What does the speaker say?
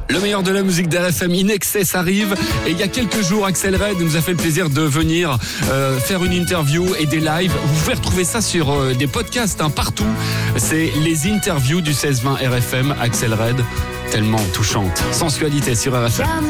Le meilleur de la musique d'RFM In Excess arrive et il y a quelques jours Axel Red nous a fait le plaisir de venir faire une interview et des lives. Vous pouvez retrouver ça sur des podcasts partout. C'est les interviews du 16-20 RFM. Axel Red, tellement touchante. Sensualité sur RFM.